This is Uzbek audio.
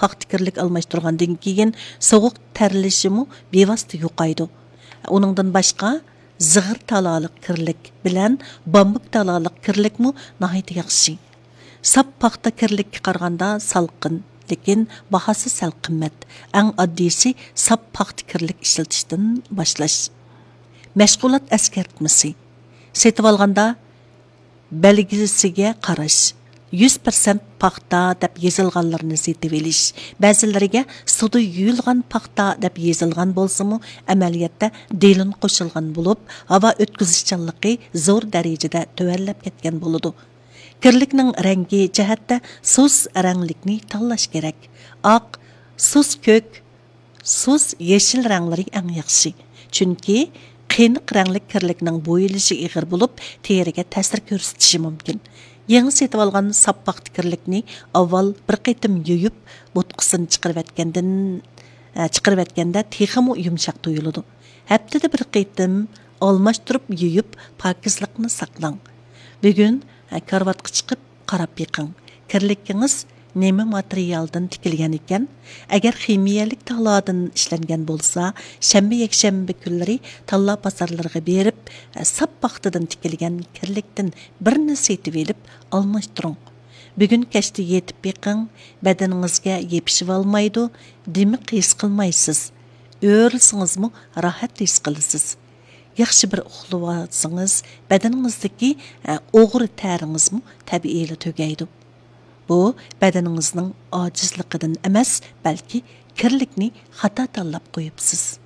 paxta kirlik almashtirgandan keyin sovuq terlishimi bevosita yo'qaydi. Uningdan boshqa zig'ir taloliq kirlik bilan bambuk taloliq kirlikmi nihoyatda yaxshi. Sap paxta kirlikka qaraganda salqin, lekin bahasi sal qimmat. Eng oddiysi sap paxta kirlik ishlatishdan boshlash. Mashg'ulot eskartmasi. Setib olganda belgisiga qarash. 100% paxta deb yozilganlarni setib olish. Ba'zilariga suvda yuyilgan paxta deb yozilgan bo'lsa-mu, amaliyotda delin qo'shilgan bo'lib, havo o'tkazishchanligi zo'r darajada tuvallab ketgan bo'ladi. Kirlikning rangi jihatda sus ranglikni tanlash kerak. Oq, sus ko'k, sus yeshil ranglari eng yaxshi. Chunki qiyniq rangli kirlikning bo'yilishi ig'ir bo'lib, teriga ta'sir ko'rsatishi mumkin. Yangi setib olgan sap paxta kirlikni avval bir qitim yuyib, bo'tqisini chiqarib etganda texmi yumshoq tuyuladi. Haftada bir qitim almashtirib yuyib, pokizlikni saqlang. Bugun karvatga chiqib qarab yiqing. Kirlikingiz nima materialdan tikilgan ekan? Agar ximiyalik talodan ishlangan bo'lsa, shanba yakshanba kunlari talla bozorlarga berib, sap paxtadan tikilgan kirlikdan birini setib olib almashtiring. Bugun kechda yetib yiqing, badaningizga yepishib olmaydi, dimiq his qilmaysiz. O'rilsingizmi rohat his qilasiz. Yaxshi bir uxlab olsangiz, badaningizdagi o'g'ri taringizmi tabiiyli tugaydi. Bu badaningizning ojizligidan emas, balki kirlikni xato tanlab qo'yibsiz.